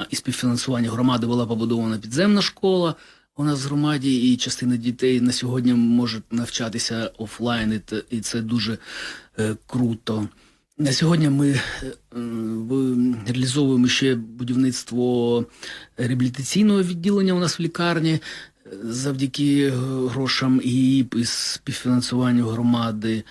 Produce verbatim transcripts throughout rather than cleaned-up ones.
і співфінансування громади була побудована підземна школа у нас в громаді, і частина дітей на сьогодні можуть навчатися офлайн, і це, і це дуже е, круто. На сьогодні ми е, реалізовуємо ще будівництво реабілітаційного відділення у нас в лікарні завдяки грошам і співфінансуванню громади.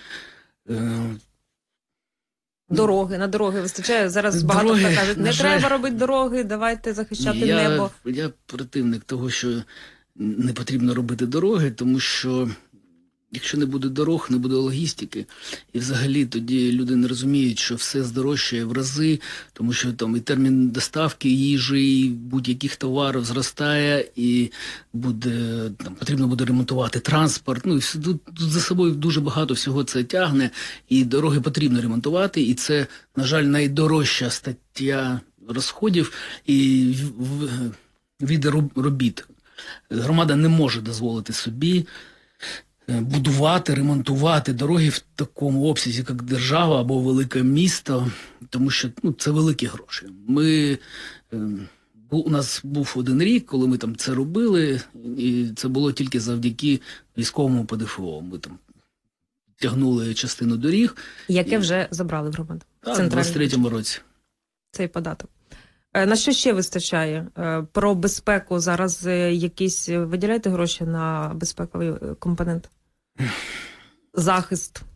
Дороги, на дороги вистачає. Зараз багато дороги, хто кажуть, не жаль, треба робити дороги, давайте захищати я, небо. Я противник того, що не потрібно робити дороги, тому що якщо не буде дорог, не буде логістики. І взагалі тоді люди не розуміють, що все здорожчає в рази, тому що там і термін доставки їжі, і будь-яких товарів зростає, і буде, там, потрібно буде ремонтувати транспорт. Ну, і тут, тут за собою дуже багато всього це тягне, і дороги потрібно ремонтувати, і це, на жаль, найдорожча стаття розходів і від робіт. Громада не може дозволити собі будувати, ремонтувати дороги в такому обсязі, як держава або велике місто, тому що ну, це великі гроші. Ми, у нас був один рік, коли ми там це робили, і це було тільки завдяки військовому ПДФО. Ми там тягнули частину доріг. Яке і... вже забрали в громаду? Так, в двадцять третьому році. Цей податок. На що ще вистачає? Про безпеку зараз якісь виділяєте гроші на безпековий компонент? Захист?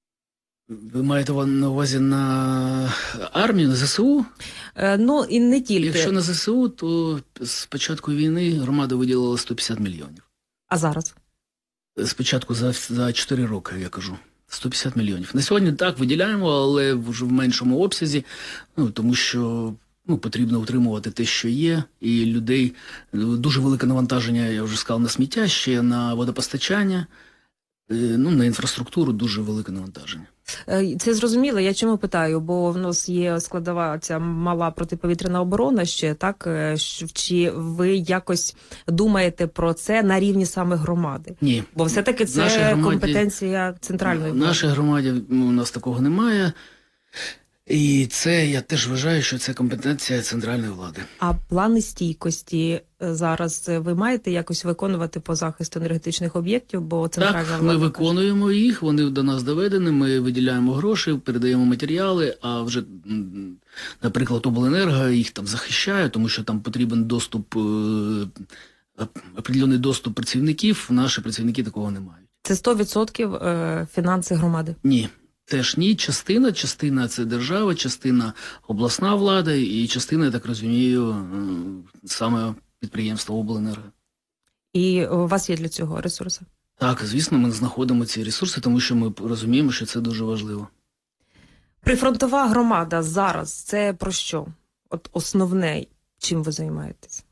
Ви маєте на увазі на армію, на ЗСУ? Ну і не тільки. Якщо на ЗСУ, то з початку війни громада виділила сто п'ятдесят мільйонів. А зараз? Спочатку за, за чотири роки, я кажу. сто п'ятдесят мільйонів. На сьогодні так, виділяємо, але вже в меншому обсязі, ну, тому що ну, потрібно утримувати те, що є, і людей дуже велике навантаження, я вже сказав, на сміття, ще на водопостачання, ну, на інфраструктуру дуже велике навантаження. Це зрозуміло, я чому питаю, бо в нас є складова ця мала протиповітряна оборона ще, так? Чи ви якось думаєте про це на рівні саме громади? Ні. Бо все-таки це громаді, компетенція центральної влади. В нашій громаді ну, у нас такого немає. І це, я теж вважаю, що це компетенція центральної влади. А плани стійкості зараз ви маєте якось виконувати по захисту енергетичних об'єктів, бо центральна так, влада... ми виконуємо їх, вони до нас доведені, ми виділяємо гроші, передаємо матеріали, а вже, наприклад, обленерго їх там захищає, тому що там потрібен доступ, определений доступ працівників, наші працівники такого не мають. Це сто відсотків фінанси громади? Ні. Теж ні, частина, частина це держава, частина обласна влада і частина, я так розумію, саме підприємство обленерго. І у вас є для цього ресурси? Так, звісно, ми знаходимо ці ресурси, тому що ми розуміємо, що це дуже важливо. Прифронтова громада зараз – це про що? От основне, чим ви займаєтесь?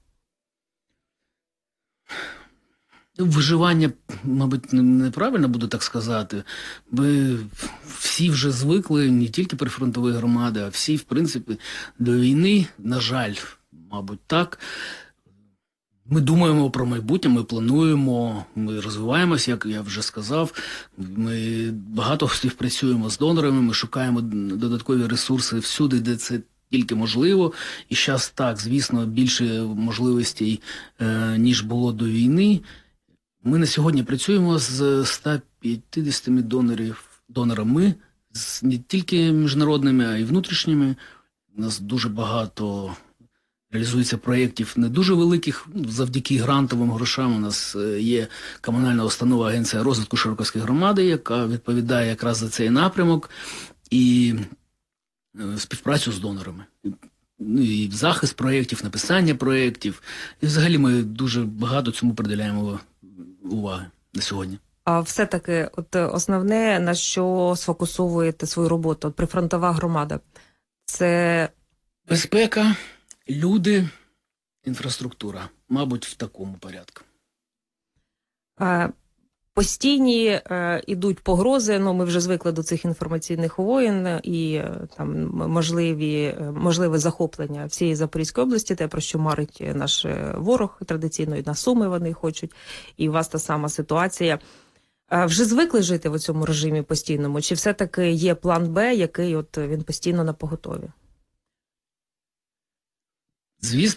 Виживання, мабуть, неправильно буду так сказати. Ми всі вже звикли, не тільки прифронтові громади, а всі, в принципі, до війни, на жаль, мабуть, так. Ми думаємо про майбутнє, ми плануємо, ми розвиваємося, як я вже сказав. Ми багато співпрацюємо з донорами, ми шукаємо додаткові ресурси всюди, де це тільки можливо. І зараз так, звісно, більше можливостей, ніж було до війни. Ми на сьогодні працюємо з ста п'ятдесятьма донорів, донорами, з не тільки міжнародними, а й внутрішніми. У нас дуже багато реалізується проєктів не дуже великих, завдяки грантовим грошам. У нас є комунальна установа Агенція розвитку Широківської громади, яка відповідає якраз за цей напрямок і співпрацю з донорами. І захист проєктів, написання проєктів. І взагалі ми дуже багато цьому приділяємо уваги на сьогодні. А все-таки от основне, на що сфокусовуєте свою роботу, от прифронтова громада, це... безпека, люди, інфраструктура. Мабуть, в такому порядку. А, постійні е, ідуть погрози, ну ми вже звикли до цих інформаційних воєн і там можливі, можливе захоплення всієї Запорізької області, те, про що марить наш ворог традиційно, і на Суми вони хочуть, і у вас та сама ситуація. А, вже звикли жити в цьому режимі постійному, чи все-таки є план Б, який от він постійно на поготові? Звісно,